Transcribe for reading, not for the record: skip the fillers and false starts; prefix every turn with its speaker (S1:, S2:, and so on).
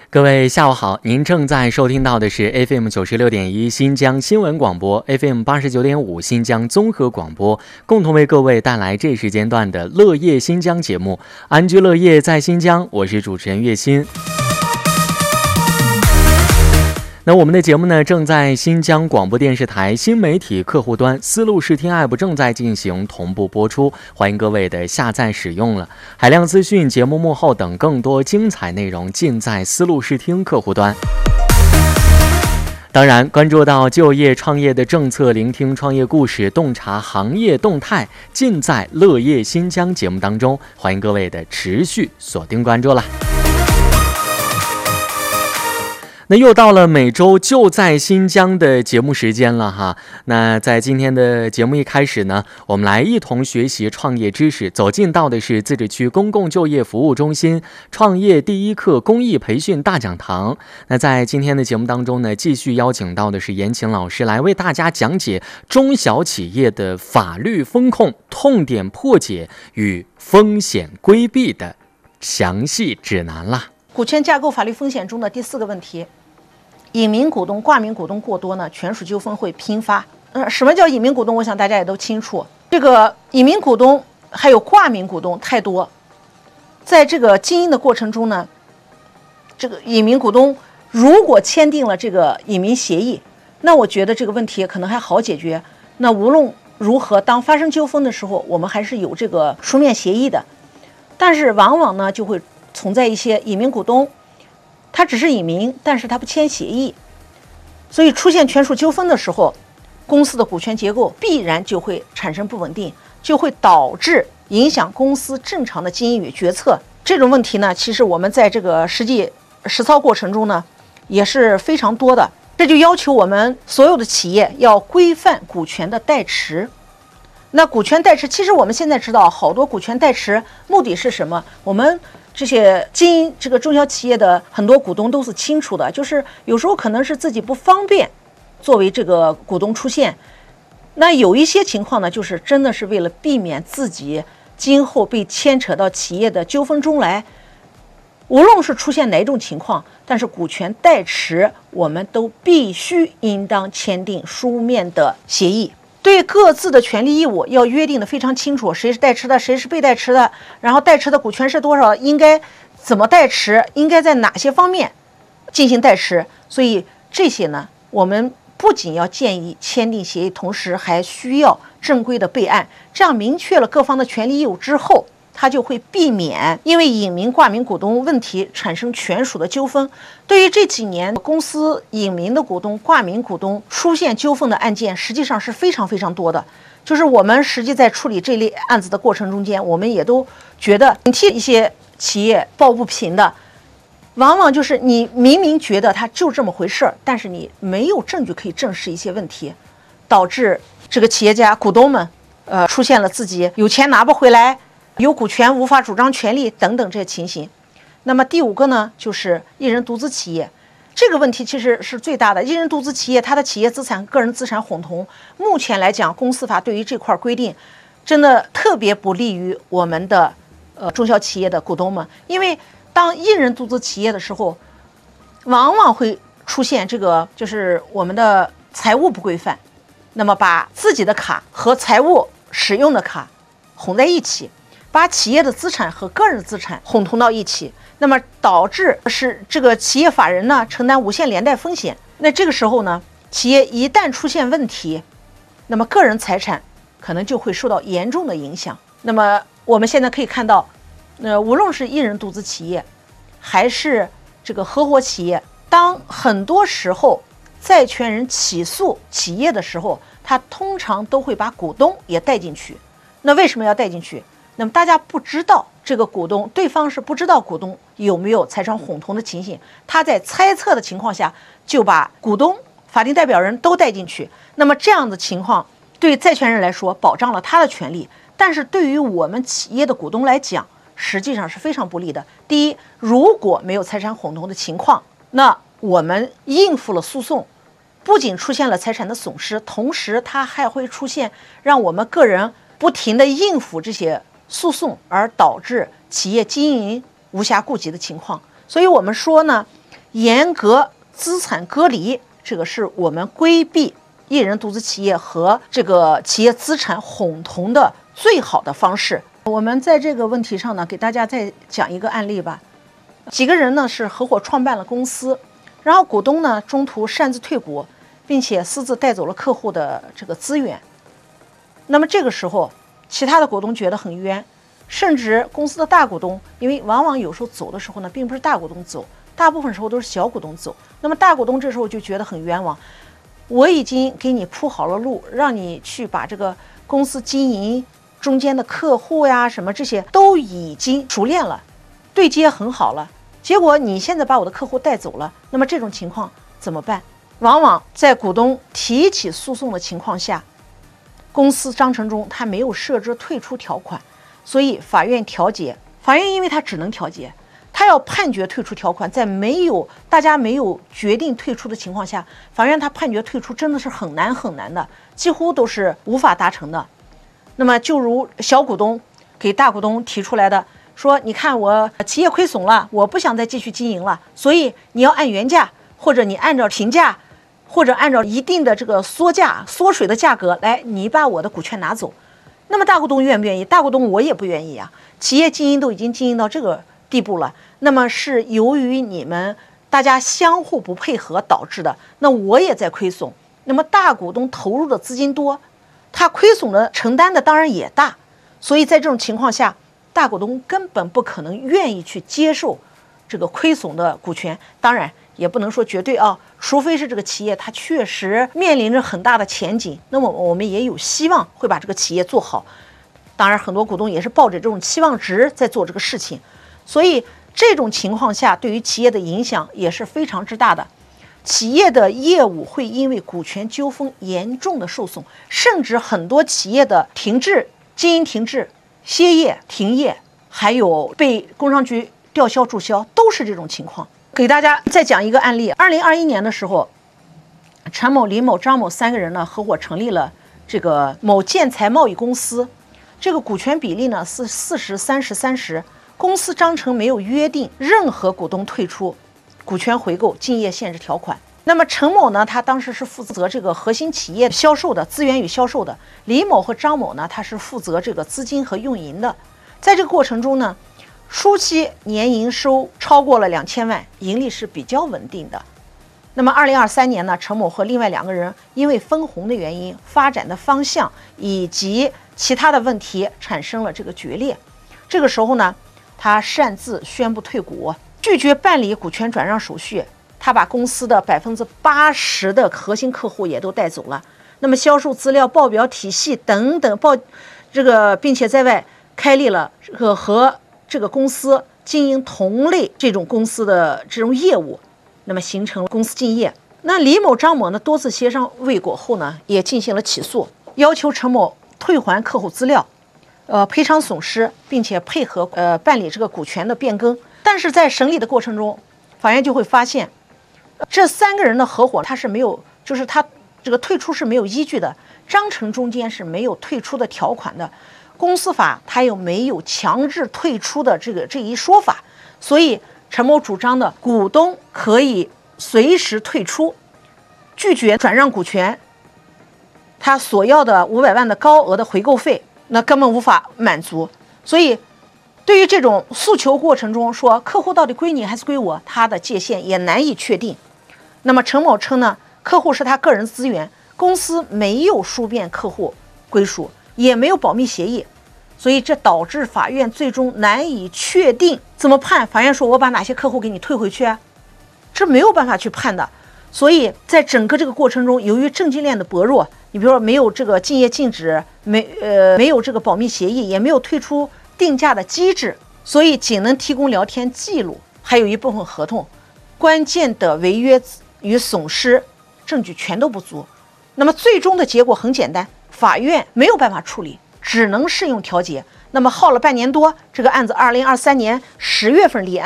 S1: 各位下午好，您正在收听到的是 FM 96.1新疆新闻广播， FM 89.5新疆综合广播，共同为各位带来这时间段的乐业新疆节目，安居乐业在新疆，我是主持人岳鑫。那我们的节目呢，正在新疆广播电视台新媒体客户端丝路视听 App 正在进行同步播出，欢迎各位的下载使用了。海量资讯、节目幕后等更多精彩内容尽在丝路视听客户端。当然，关注到就业创业的政策，聆听创业故事，洞察行业动态，尽在乐业新疆节目当中，欢迎各位的持续锁定关注了。那又到了每周就在新疆的节目时间了哈。那在今天的节目一开始呢，我们来一同学习创业知识，走进到的是自治区公共就业服务中心创业第一课公益培训大讲堂。那在今天的节目当中呢，继续邀请到的是严琴老师来为大家讲解中小企业的法律风控痛点破解与风险规避的详细指南啦。
S2: 股权架构法律风险中的第4个问题，隐名股东、挂名股东过多呢，权属纠纷会频发。什么叫隐名股东？我想大家也都清楚。这个隐名股东还有挂名股东太多，在这个经营的过程中呢，这个隐名股东如果签订了这个隐名协议，那我觉得这个问题可能还好解决。那无论如何，当发生纠纷的时候，我们还是有这个书面协议的。但是往往呢，就会存在一些隐名股东，他只是隐名，但是他不签协议，所以出现权属纠纷的时候，公司的股权结构必然就会产生不稳定，就会导致影响公司正常的经营与决策。这种问题呢，其实我们在这个实际实操过程中呢，也是非常多的。这就要求我们所有的企业要规范股权的代持。那股权代持，其实我们现在知道，好多股权代持目的是什么？我们这些经营这个中小企业的很多股东都是清楚的，就是有时候可能是自己不方便作为这个股东出现。那有一些情况呢，就是真的是为了避免自己今后被牵扯到企业的纠纷中来。无论是出现哪种情况，但是股权代持我们都必须应当签订书面的协议。对各自的权利义务要约定的非常清楚，谁是代持的，谁是被代持的，然后代持的股权是多少，应该怎么代持，应该在哪些方面进行代持。所以这些呢，我们不仅要建议签订协议，同时还需要正规的备案。这样明确了各方的权利义务之后，它就会避免因为隐名挂名股东问题产生权属的纠纷。对于这几年公司隐名的股东、挂名股东出现纠纷的案件，实际上是非常非常多的。就是我们实际在处理这类案子的过程中间，我们也都觉得警惕一些企业抱不平的，往往就是你明明觉得它就这么回事，但是你没有证据可以证实一些问题，导致这个企业家股东们出现了自己有钱拿不回来，有股权无法主张权利等等这些情形。那么第5个呢，就是一人独资企业。这个问题其实是最大的。一人独资企业，它的企业资产、个人资产混同，目前来讲，公司法对于这块规定，真的特别不利于我们的中小企业的股东们。因为当一人独资企业的时候，往往会出现这个就是我们的财务不规范，那么把自己的卡和财务使用的卡混在一起，把企业的资产和个人资产混同到一起，那么导致是这个企业法人呢承担无限连带风险。那这个时候呢，企业一旦出现问题，那么个人财产可能就会受到严重的影响。那么我们现在可以看到，无论是一人独资企业还是这个合伙企业，当很多时候债权人起诉企业的时候，他通常都会把股东也带进去。那为什么要带进去？那么大家不知道这个股东，对方是不知道股东有没有财产混同的情形，他在猜测的情况下就把股东、法定代表人都带进去。那么这样的情况对债权人来说保障了他的权利，但是对于我们企业的股东来讲，实际上是非常不利的。第一，如果没有财产混同的情况，那我们应付了诉讼，不仅出现了财产的损失，同时它还会出现让我们个人不停地应付这些诉讼，而导致企业经营无暇顾及的情况。所以我们说呢， 严格资产隔离，这个是我们规避一人独资企业和这个企业资产混同的最好的方式。我们在这个问题上呢，给大家再讲一个案例吧。几个人呢是合伙创办了公司，然后股东呢中途擅自退股，并且私自带走了客户的这个资源。那么这个时候，其他的股东觉得很冤，甚至公司的大股东，因为往往有时候走的时候呢，并不是大股东走，大部分时候都是小股东走。那么大股东这时候就觉得很冤枉，我已经给你铺好了路，让你去把这个公司经营中间的客户呀什么这些都已经熟练了，对接很好了，结果你现在把我的客户带走了，那么这种情况怎么办？往往在股东提起诉讼的情况下，公司章程中他没有设置退出条款，所以法院调解，法院因为他只能调解，他要判决退出条款，在大家没有决定退出的情况下，法院他判决退出真的是很难很难的，几乎都是无法达成的。那么就如小股东给大股东提出来的，说你看我企业亏损了，我不想再继续经营了，所以你要按原价，或者你按照平价，或者按照一定的这个缩水的价格来，你把我的股权拿走。那么大股东愿不愿意？大股东我也不愿意啊，企业经营都已经经营到这个地步了，那么是由于你们大家相互不配合导致的，那我也在亏损，那么大股东投入的资金多，他亏损的承担的当然也大，所以在这种情况下，大股东根本不可能愿意去接受这个亏损的股权，当然也不能说绝对啊，除非是这个企业它确实面临着很大的前景，那么我们也有希望会把这个企业做好。当然很多股东也是抱着这种期望值在做这个事情，所以这种情况下对于企业的影响也是非常之大的。企业的业务会因为股权纠纷严重的受损，甚至很多企业的停滞、经营停滞、歇业、停业，还有被工商局吊销注销，都是这种情况。给大家再讲一个案例，2021年的时候，陈某、李某、张某三个人呢合伙成立了这个某建材贸易公司，这个股权比例呢是40、30、30，公司章程没有约定任何股东退出、股权回购、竞业限制条款。那么陈某呢，他当时是负责这个核心企业销售的资源与销售的，李某和张某呢，他是负责这个资金和运营的。在这个过程中呢，初期年营收超过了2000万，盈利是比较稳定的。那么2023年呢，陈某和另外2个人因为分红的原因、发展的方向以及其他的问题产生了这个决裂。这个时候呢，他擅自宣布退股，拒绝办理股权转让手续，他把公司的80%的核心客户也都带走了。那么销售资料、报表体系等等并且在外开立了和这个公司经营同类这种公司的这种业务，那么形成了公司竞业。那李某、张某呢多次协商未果后呢，也进行了起诉，要求陈某退还客户资料，赔偿损失，并且配合办理这个股权的变更。但是在审理的过程中，法院就会发现，这3个人的合伙他是没有，就是他这个退出是没有依据的，章程中间是没有退出的条款的，公司法它又没有强制退出的这一说法，所以陈某主张的股东可以随时退出，拒绝转让股权，他所要的500万的高额的回购费，那根本无法满足。所以对于这种诉求过程中说客户到底归你还是归我，他的界限也难以确定。那么陈某称呢，客户是他个人资源，公司没有书面客户归属，也没有保密协议，所以这导致法院最终难以确定怎么判。法院说我把哪些客户给你退回去啊，这没有办法去判的。所以在整个这个过程中，由于证据链的薄弱，你比如说没有这个竞业禁止，没有这个保密协议，也没有退出定价的机制，所以仅能提供聊天记录，还有一部分合同，关键的违约与损失证据全都不足。那么最终的结果很简单，法院没有办法处理，只能适用调解。那么耗了半年多，这个案子2023年10月份立案。